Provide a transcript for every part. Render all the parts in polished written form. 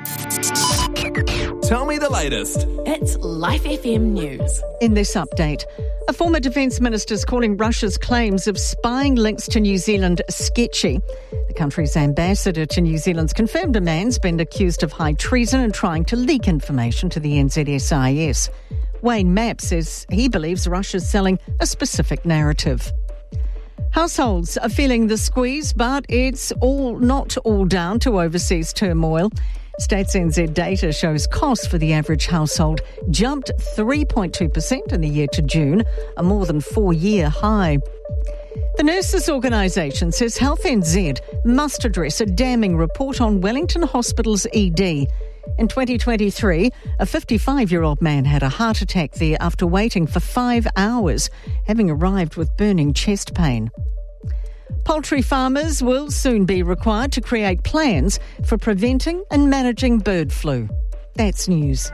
Tell me the latest. It's Life FM News. In this update, a former defence minister is calling Russia's claims of spying links to New Zealand sketchy. The country's ambassador to New Zealand's confirmed a man's been accused of high treason and trying to leak information to the NZSIS. Wayne Mapp says he believes Russia's selling a specific narrative. Households are feeling the squeeze, but it's not all down to overseas turmoil. Stats NZ data shows costs for the average household jumped 3.2% in the year to June, a more than 4-year high. The Nurses Organisation says Health NZ must address a damning report on Wellington Hospital's ED. In 2023, a 55-year-old man had a heart attack there after waiting for 5 hours, having arrived with burning chest pain. Poultry farmers will soon be required to create plans for preventing and managing bird flu. That's news.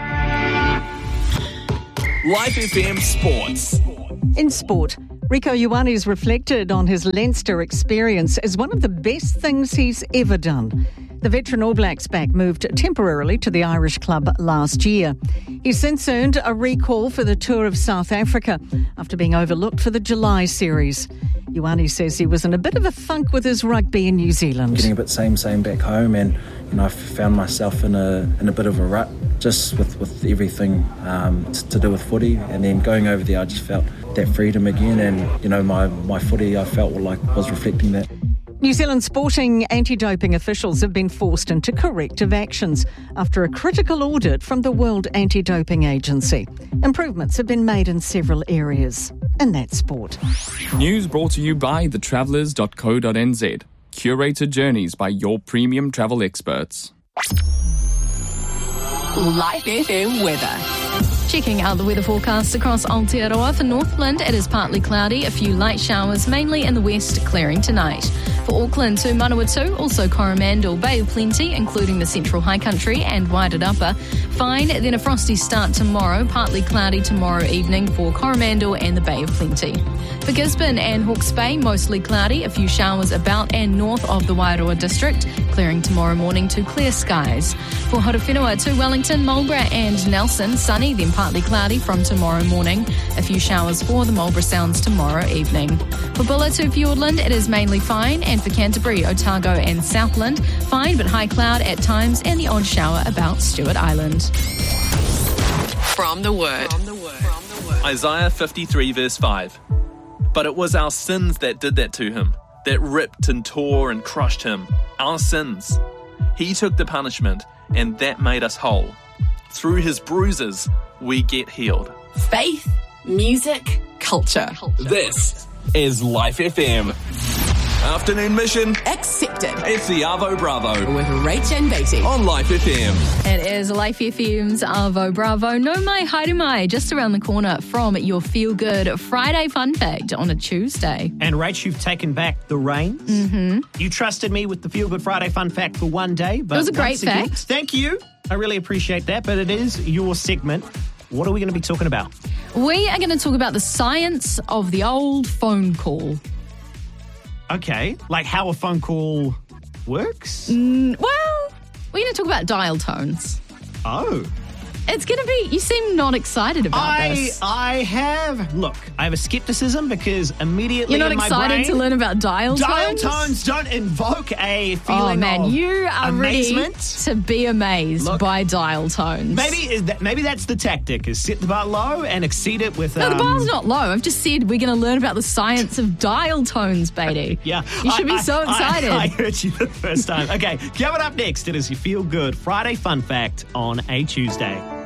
Life FM Sports. In sport, Rieko Ioane's reflected on his Leinster experience as one of the best things he's ever done. The veteran All Blacks back moved temporarily to the Irish club last year. He's since earned a recall for the Tour of South Africa after being overlooked for the July series. Ioane says he was in a bit of a funk with his rugby in New Zealand. Getting a bit same back home, and I found myself in a bit of a rut just with everything to do with footy, and then going over there I just felt that freedom again, and my footy I felt was reflecting that. New Zealand sporting anti-doping officials have been forced into corrective actions after a critical audit from the World Anti-Doping Agency. Improvements have been made in several areas. And that's sport. News brought to you by thetravellers.co.nz. Curated journeys by your premium travel experts. Life FM weather. Checking out the weather forecast across Aotearoa. For Northland, it is partly cloudy, a few light showers, mainly in the west, clearing tonight. For Auckland to Manawatu, also Coromandel, Bay of Plenty, including the Central High Country and Waitarapa. Fine, then a frosty start tomorrow, partly cloudy tomorrow evening for Coromandel and the Bay of Plenty. For Gisborne and Hawke's Bay, mostly cloudy, a few showers about and north of the Wairoa district, clearing tomorrow morning to clear skies. For Horowhenua to Wellington, Marlborough and Nelson, sunny, then partly cloudy from tomorrow morning. A few showers for the Marlborough Sounds tomorrow evening. For Bulla to Fiordland, it is mainly fine, and for Canterbury, Otago and Southland, fine but high cloud at times and the odd shower about Stewart Island. From the Word. Isaiah 53 verse 5. But it was our sins that did that to him, that ripped and tore and crushed him. Our sins. He took the punishment, and that made us whole. Through his bruises, we get healed. Faith, music, culture. This is Life FM. Afternoon mission Accepted. It's the Arvo Bravo With Rach and Beatty. on Life FM. It is Life FM's Arvo Bravo. No mai haere mai, just around the corner from your feel-good Friday fun fact on a Tuesday. And Rach, you've taken back the reins. Mm-hmm. You trusted me with the Feel Good Friday fun fact for one day. But it was a great fact. Thank you. I really appreciate that. But it is your segment. What are we going to be talking about? We are going to talk about the science of the old phone call. Okay, like how a phone call works? Well, we're going to talk about dial tones. Oh. It's going to be, you seem not excited about this. I have a skepticism because immediately You're not in my excited brain, to learn about dial tones? dial tones don't invoke a feeling of you are amazement. ready to be amazed by dial tones. Maybe that's the tactic, is set the bar low and exceed it with... No, the bar's not low. I've just said we're going to learn about the science of dial tones, Beatty. Yeah. You should be so excited. I heard you the first time. Okay, coming up next, it is your Feel Good Friday Fun Fact on a Tuesday.